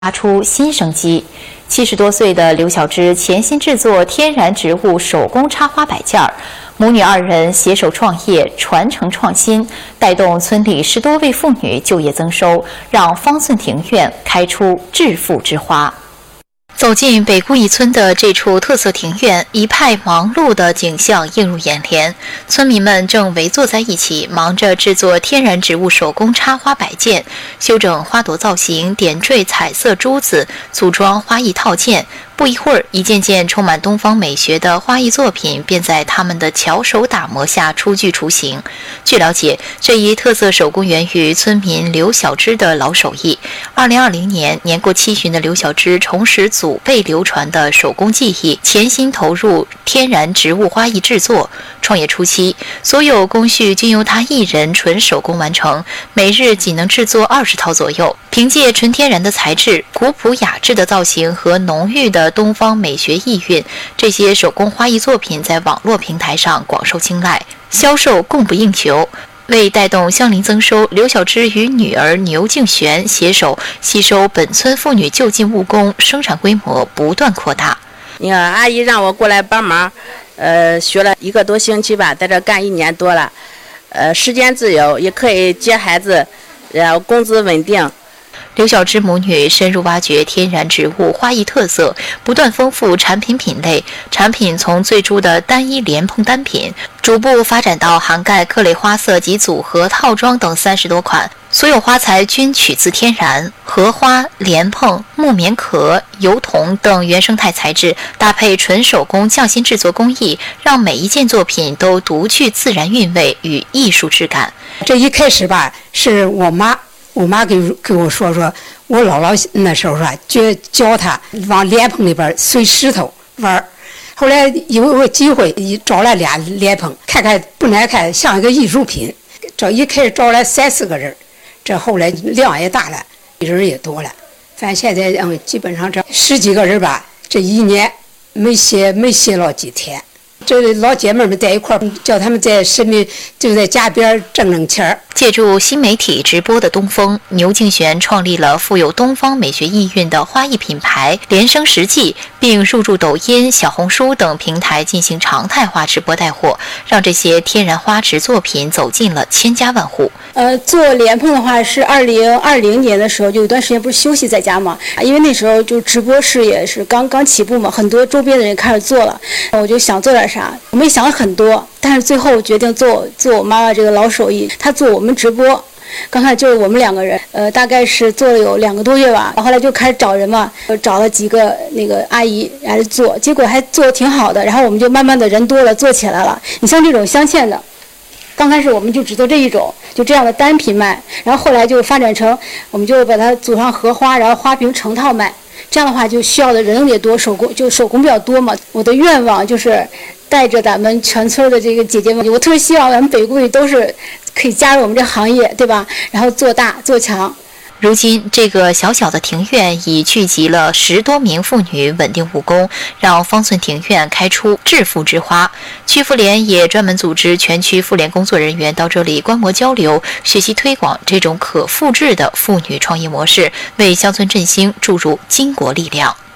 发出新生机。70多岁的刘小芝潜心制作天然植物手工插花摆件儿，母女2人携手创业，传承创新，带动村里10多位妇女就业增收，让方寸庭院开出致富之花。走进北固一村的这处特色庭院，一派忙碌的景象映入眼帘。村民们正围坐在一起，忙着制作天然植物手工插花摆件，修整花朵造型，点缀彩色珠子，组装花艺套件。不一会儿，一件件充满东方美学的花艺作品便在他们的巧手打磨下初具雏形。据了解，这一特色手工源于村民刘小芝的老手艺。2020年，年过70的刘小芝重拾祖辈流传的手工技艺，潜心投入天然植物花艺制作。创业初期，所有工序均由他一人纯手工完成，每日仅能制作20套左右。凭借纯天然的材质、古朴雅致的造型和浓郁的东方美学意蕴，这些手工花艺作品在网络平台上广受青睐，销售供不应求。为带动乡邻增收，刘小芝与女儿牛静璇携手吸收本村妇女就近务工，生产规模不断扩大。 你看，阿姨让我过来帮忙，学了1个多星期吧，在这干1年多了，时间自由，也可以接孩子，然后工资稳定。 刘小芝母女深入挖掘天然植物花艺特色，不断丰富产品品类。产品从最初的单一莲蓬单品，逐步发展到涵盖各类花色及组合套装等30多款。所有花材均取自天然，荷花、莲蓬、木棉壳、油桐等原生态材质，搭配纯手工匠心制作工艺，让每一件作品都独具自然韵味与艺术质感。 这一开始吧，是我妈给我说，我姥姥那时候说教她往莲蓬里边碎石头玩。后来有个机会找来2莲蓬，看看不难看，像一个艺术品。这一开始招来3、4个人，这后来量也大了，人也多了。反正现在基本上这10几个人吧，这1年没歇了几天。这老姐妹们在一块儿，叫他们在身边就在家边挣钱儿。 借助新媒体直播的东风，牛静璇创立了富有东方美学意蕴的花艺品牌连生实际，并入驻抖音、小红书等平台进行常态化直播带货，让这些天然花植作品走进了千家万户。 做莲蓬的话是2020年的时候，就有段时间不是休息在家嘛，因为那时候就直播事业是刚起步嘛，很多周边的人开始做了，我就想做点啥，我们也想了很多，但是最后决定做我妈妈这个老手艺，她做我们直播。刚开始就是我们2个人，大概是做了有2个多月吧，后来就开始找人嘛，找了几个那个阿姨来做，结果还做得挺好的，然后我们就慢慢的人多了，做起来了。你像这种镶嵌的，刚开始我们就只做这一种，就这样的单品卖，然后后来就发展成，我们就把它组上荷花，然后花瓶成套卖。这样的话就需要的人也多，手工比较多嘛。我的愿望就是带着咱们全村的这个姐姐们，我特别希望咱们北固都是可以加入我们这行业，对吧？然后做大做强。 如今，这个小小的庭院已聚集了10多名妇女稳定务工，让方寸庭院开出致富之花。区妇联也专门组织全区妇联工作人员到这里观摩交流，学习推广这种可复制的妇女创业模式，为乡村振兴注入巾帼力量。